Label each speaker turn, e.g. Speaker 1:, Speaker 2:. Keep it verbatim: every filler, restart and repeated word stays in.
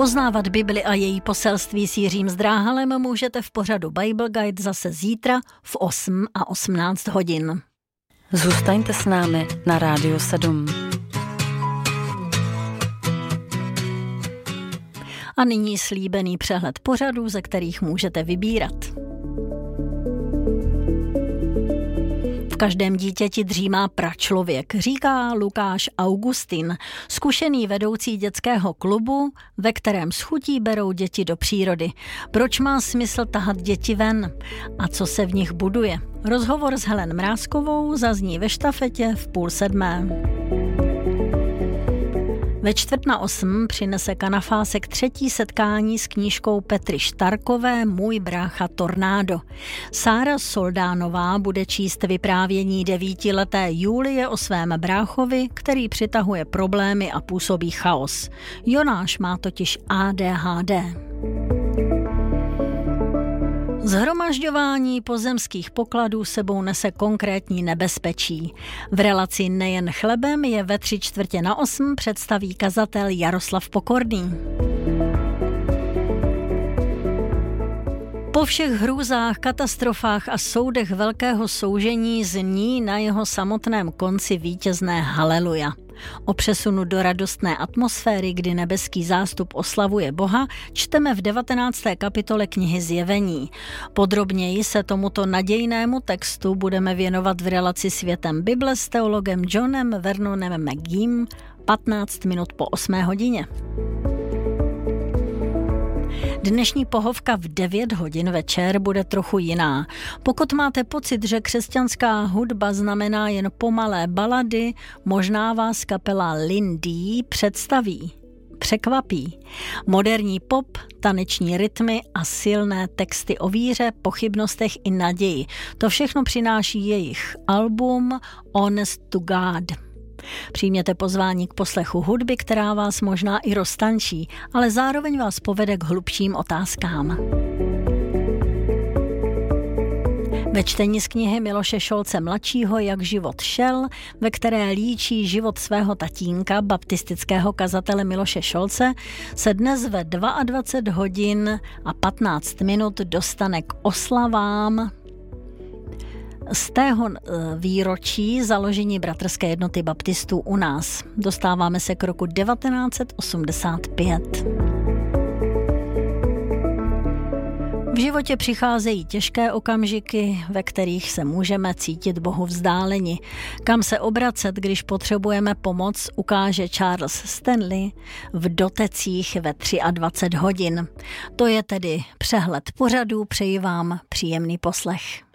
Speaker 1: Poznávat Bibli a její poselství s Jiřím Zdráhalem můžete v pořadu Bible Guide zase zítra v osm a osmnáct hodin.
Speaker 2: Zůstaňte s námi na Rádiu sedm.
Speaker 1: A nyní slíbený přehled pořadů, ze kterých můžete vybírat. V každém dítěti dřímá pračlověk, říká Lukáš Augustin, zkušený vedoucí dětského klubu, ve kterém s chutí berou děti do přírody. Proč má smysl tahat děti ven? A co se v nich buduje? Rozhovor s Helen Mrázkovou zazní ve štafetě v půl sedmé. Ve čtvrt na osm přinese Kanafásek třetí setkání s knížkou Petry Štarkové Můj brácha Tornádo. Sára Soldánová bude číst vyprávění devítileté Julie o svém bráchovi, který přitahuje problémy a působí chaos. Jonáš má totiž A D H D. Shromažďování pozemských pokladů sebou nese konkrétní nebezpečí. V relaci Nejen chlebem je ve tři čtvrtě na osm představí kazatel Jaroslav Pokorný. Po všech hrůzách, katastrofách a soudech velkého soužení zní na jeho samotném konci vítězné haleluja. O přesunu do radostné atmosféry, kdy nebeský zástup oslavuje Boha, čteme v devatenácté kapitole knihy Zjevení. Podrobněji se tomuto nadějnému textu budeme věnovat v relaci Světem Bible s teologem Johnem Vernonem McGeem patnáct minut po osmé hodině. Dnešní pohovka v devět hodin večer bude trochu jiná. Pokud máte pocit, že křesťanská hudba znamená jen pomalé balady, možná vás kapela Lindy představí. Překvapí. Moderní pop, taneční rytmy a silné texty o víře, pochybnostech i naději. To všechno přináší jejich album Honest to God. Přijměte pozvání k poslechu hudby, která vás možná i roztančí, ale zároveň vás povede k hlubším otázkám. Ve čtení z knihy Miloše Šolce mladšího Jak život šel, ve které líčí život svého tatínka, baptistického kazatele Miloše Šolce, se dnes ve dvacet dva hodin a patnáct minut dostane k oslavám z tého výročí založení bratrské jednoty baptistů u nás. Dostáváme se k roku devatenáct set osmdesát pět. V životě přicházejí těžké okamžiky, ve kterých se můžeme cítit Bohu vzdáleni. Kam se obracet, když potřebujeme pomoc, ukáže Charles Stanley v Dotecích ve dvacet tři hodin. To je tedy přehled pořadů, přeji vám příjemný poslech.